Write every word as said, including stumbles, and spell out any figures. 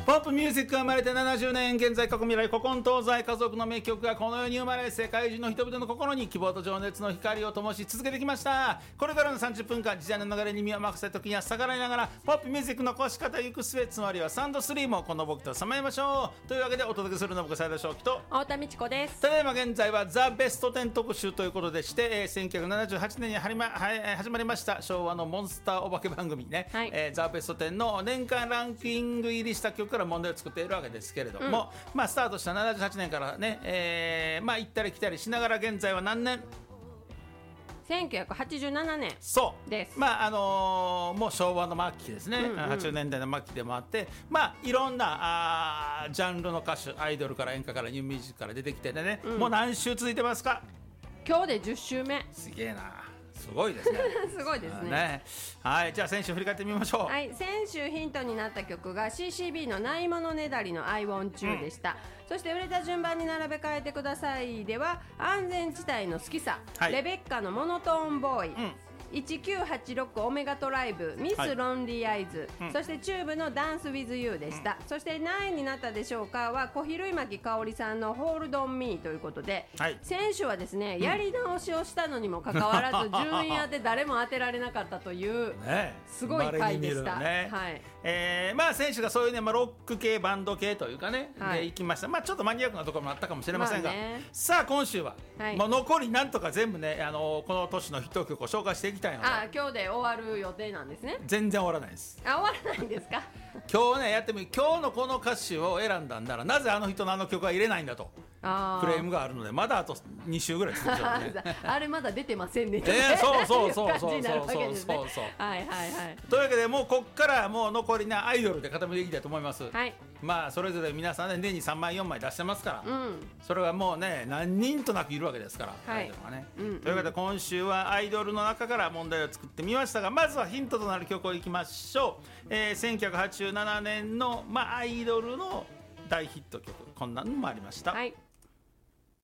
ポップミュージックが生まれてななじゅうねん、現在過去未来古今東西家族の名曲がこの世に生まれ、世界中の人々の心に希望と情熱の光を灯し続けてきました。これからのさんじゅっぷんかん、時代の流れに身を任せた時には逆らいながらポップミュージックの越し方行く末、つまりはサンドスリーもこの僕とさまよいましょう。というわけでお届けするのは僕斉田翔樹と太田美智子です。 ただいま現在はザ・ベストテン特集ということでして、えー、せんきゅうひゃくななじゅうはちねんにはりま、は始まりました昭和のモンスターお化け番組ね、はい、えー、ザ・ベストテンの年間ランキング入りした曲から問題を作っているわけですけれども、うん、まあ、スタートしたななじゅうはちねんからね、えー、まあ行ったり来たりしながら現在は何年せんきゅうひゃくはちじゅうななねんそうです。 まああのー、もう昭和の末期ですね、うんうん、はちじゅうねんだいの末期でもあって、まあいろんなあジャンルの歌手、アイドルから演歌からニューミュージックから出てきてね、うん、もう何週続いてますか？ 今日でじゅっしゅうめ。 すげえな、すごいですねすごいです ね, ね。はい、じゃあ先週振り返ってみましょう。 はい、先週ヒントになった曲が シーシービー のないものねだりの I want you でした、うん、そして売れた順番に並べ替えてくださいでは安全地帯の好きさ、はい、レベッカのモノトーンボーイ、うん、いちきゅうはちろくオメガトライブミス、はい、ロンリーアイズ、うん、そしてチューブのダンスウィズユーでした、うん、そして何位になったでしょうかは小比類巻香織さんのホールドオンミーということで、はい、先週はですね、うん、やり直しをしたのにもかかわらず順位当て誰も当てられなかったという、ね、すごい回でした、ね、はい、えー、まあ選手がそういうね、まあ、ロック系バンド系というかね、はい、で行きました。まあちょっとマニアックなところもあったかもしれませんが、まあね、さあ今週は、はい、もう残りなんとか全部ね、あのー、この年のヒット曲を紹介していきたいので。 あ、今日で終わる予定なんですね。 全然終わらないです。 あ、終わらないんですか？ 今日ねやってみ、今日のこの歌詞を選んだんならなぜあの人のあの曲は入れないんだとあクレームがあるので、まだあとに週ぐらい続くねあれまだ出てませんね、 えー、そうそうそうそうそうそうそうそうはいはいはい。 というわけでもうこっからもう残りなアイドルで固めていきたいと思います、 はい、 まあそれぞれ皆さんね年にさんまいよんまい出してますから、うん、それはもうね何人となくいるわけですから、はい、アイドルがね、うんうん、というわけで今週はアイドルの中から問題を作ってみましたが、まずはヒントとなる曲をいきましょう、えー、せんきゅうひゃくはちじゅうななねんの、まあ、アイドルの大ヒット曲、こんなのもありました。 はい、